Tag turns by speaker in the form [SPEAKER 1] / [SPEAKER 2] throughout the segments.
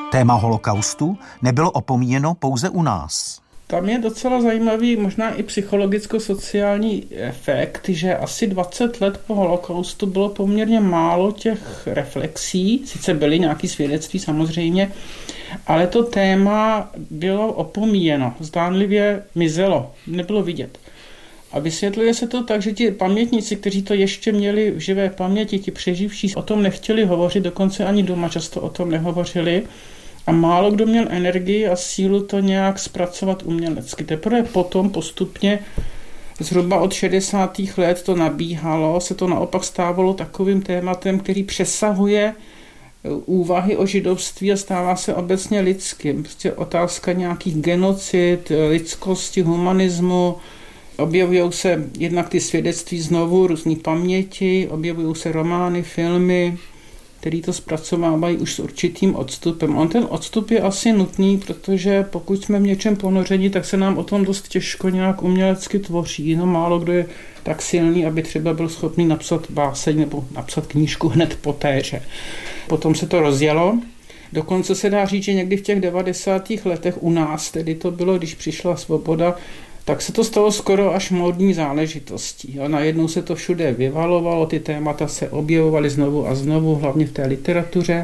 [SPEAKER 1] Téma holokaustu nebylo opomíjeno pouze u nás.
[SPEAKER 2] Tam je docela zajímavý, možná i psychologicko-sociální efekt, že asi 20 let po holokaustu bylo poměrně málo těch reflexí, sice byly nějaké svědectví samozřejmě, ale to téma bylo opomíjeno, zdánlivě mizelo, nebylo vidět. A vysvětluje se to tak, že ti pamětníci, kteří to ještě měli v živé paměti, ti přeživší, o tom nechtěli hovořit, dokonce ani doma často o tom nehovořili. A málo kdo měl energii a sílu to nějak zpracovat umělecky. Teprve potom postupně, zhruba od 60. let to nabíhalo, se to naopak stávalo takovým tématem, který přesahuje úvahy o židovství a stává se obecně lidským. Prostě otázka nějakých genocid, lidskosti, humanismu. Objevují se jednak ty svědectví znovu, různý paměti, objevují se romány, filmy, který to zpracovávají už s určitým odstupem. On ten odstup je asi nutný, protože pokud jsme v něčem ponořeni, tak se nám o tom dost těžko nějak umělecky tvoří. No málo kdo je tak silný, aby třeba byl schopný napsat báseň nebo napsat knížku hned po téře. Potom se to rozjelo. Dokonce se dá říct, že někdy v těch 90. letech u nás, tedy to bylo, když přišla svoboda, tak se to stalo skoro až módní záležitostí. A najednou se to všude vyvalovalo, ty témata se objevovaly znovu a znovu, hlavně v té literatuře.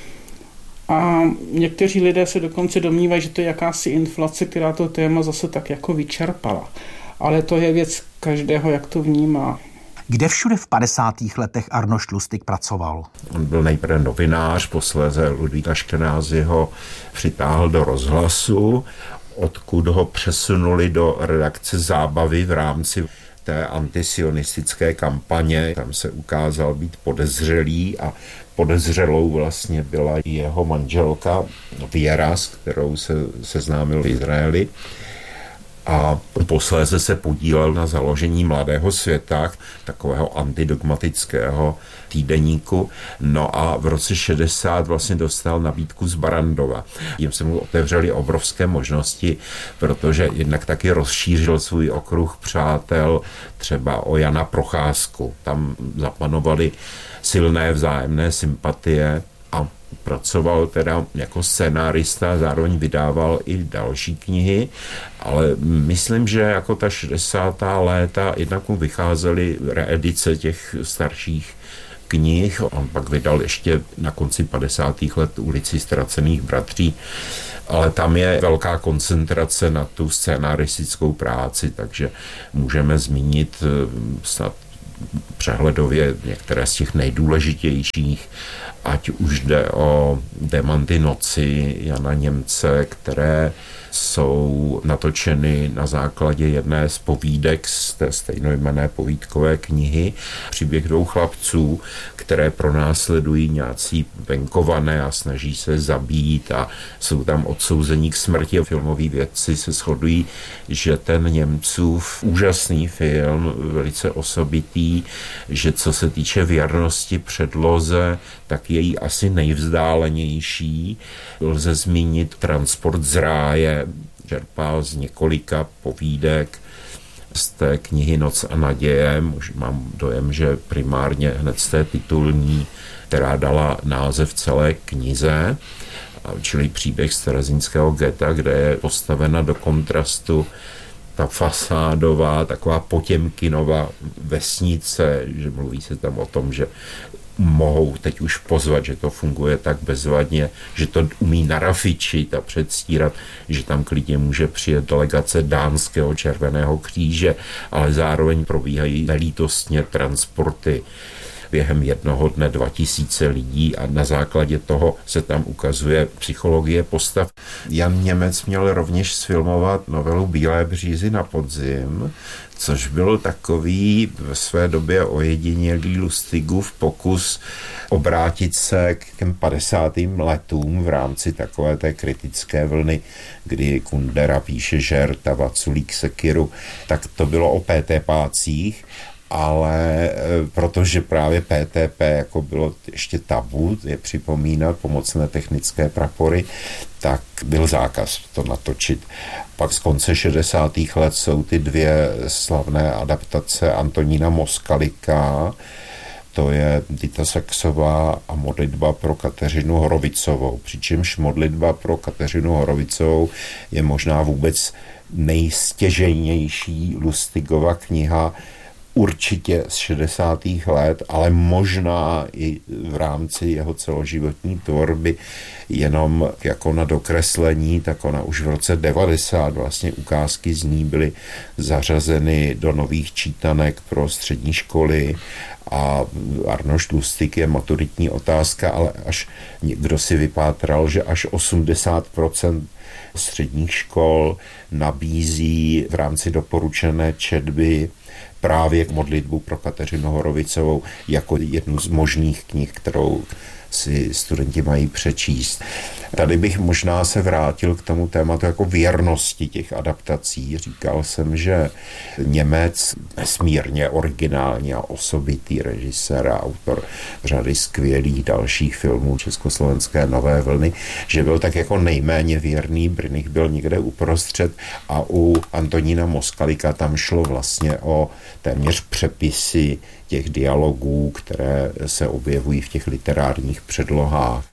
[SPEAKER 2] A někteří lidé se dokonce domnívají, že to je jakási inflace, která to téma zase tak jako vyčerpala. Ale to je věc každého, jak to vnímá.
[SPEAKER 1] Kde všude v 50. letech Arnošt Lustig pracoval?
[SPEAKER 3] On byl nejprve novinář, posléze Ludvíka Aškenázyho přitáhl do rozhlasu, odkud ho přesunuli do redakce Zábavy v rámci té antisionistické kampaně. Tam se ukázal být podezřelý a podezřelou vlastně byla jeho manželka Věra, s kterou se seznámil v Izraeli. A posléze se podílel na založení Mladého světa, takového antidogmatického týdeníku. No a v roce 60 vlastně dostal nabídku z Barrandova. Jim se mu otevřely obrovské možnosti, protože jednak taky rozšířil svůj okruh přátel třeba o Jana Procházku. Tam zapanovaly silné vzájemné sympatie a pracoval teda jako scenárista, zároveň vydával i další knihy, ale myslím, že jako ta 60. léta jednak mu vycházely reedice těch starších knih. On pak vydal ještě na konci 50. let Ulici ztracených bratří, ale tam je velká koncentrace na tu scenaristickou práci, takže můžeme zmínit snad přehledově některé z těch nejdůležitějších, ať už jde o Demanty noci Jana Němce, které jsou natočeny na základě jedné z povídek z té stejnojmenné povídkové knihy Příběh dvou chlapců, které pronásledují nějací venkované a snaží se zabít a jsou tam odsouzení k smrti. Filmoví vědci se shodují, že ten Němcův úžasný film, velice osobitý, že co se týče věrnosti předloze, tak je jí asi nejvzdálenější. Lze zmínit Transport z ráje, čerpá z několika povídek z té knihy Noc a naděje. Mám dojem, že primárně hned z té titulní, která dala název celé knize, čili příběh z terezínského geta, kde je postavena do kontrastu ta fasádová, taková Potěmkinova vesnice, že mluví se tam o tom, že mohou teď už pozvat, že to funguje tak bezvadně, že to umí narafičit a předstírat, že tam klidně může přijet delegace Dánského Červeného kříže, ale zároveň probíhají nelítostně transporty během jednoho dne 2000 lidí a na základě toho se tam ukazuje psychologie postav. Jan Němec měl rovněž sfilmovat novelu Bílé břízy na podzim, což byl takový ve své době ojedinělý Lustigův pokus obrátit se k těm 50. letům v rámci takové té kritické vlny, kdy Kundera píše Žert a Vaculík Sekiru, tak to bylo o PTPácích, ale protože právě PTP jako bylo ještě tabu je připomínat pomocné technické prapory, tak byl zákaz to natočit. Pak z konce 60. let jsou ty dvě slavné adaptace Antonína Moskalika to je Dita Saxová a modlitba pro Kateřinu Horovicovou. Přičemž modlitba pro Kateřinu Horovicovou je možná vůbec nejstěžejnější Lustigova kniha, určitě z 60. let, ale možná i v rámci jeho celoživotní tvorby jenom jako na dokreslení, tak ona už v roce 90 vlastně ukázky z ní byly zařazeny do nových čítanek pro střední školy a Arnošt Lustig je maturitní otázka, ale až někdo si vypátral, že až 80% středních škol nabízí v rámci doporučené četby právě modlitbu pro Kateřinu Horovicovou jako jednu z možných knih, kterou si studenti mají přečíst. Tady bych možná se vrátil k tomu tématu jako věrnosti těch adaptací. Říkal jsem, že Němec, nesmírně originální a osobitý režisér a autor řady skvělých dalších filmů československé nové vlny, že byl tak jako nejméně věrný, Brnych byl někde uprostřed a u Antonína Moskalika tam šlo vlastně o téměř přepisy těch dialogů, které se objevují v těch literárních předlohách.